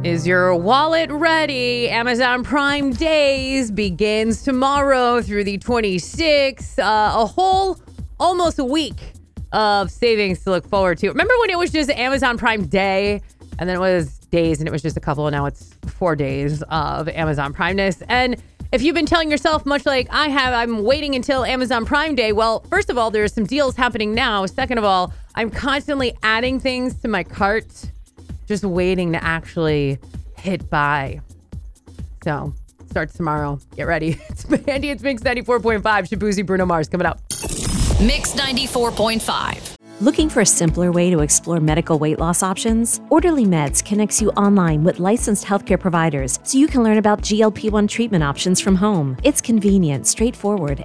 Is your wallet ready? Amazon Prime Days begins tomorrow through the 26th. A whole, almost a week of savings to look forward to. Remember when it was just Amazon Prime Day and then it was days and it was just a couple, and now it's 4 days of Amazon Primeness. And if you've been telling yourself, much like I have, I'm waiting until Amazon Prime Day. Well, first of all, there's some deals happening now. Second of all, I'm constantly adding things to my cart, just waiting to actually hit buy. So, starts tomorrow. Get ready. It's Mandy. It's Mix 94.5. Shabuzi, Bruno Mars coming up. Mix 94.5. Looking for a simpler way to explore medical weight loss options? Orderly Meds connects you online with licensed healthcare providers so you can learn about GLP-1 treatment options from home. It's convenient, straightforward,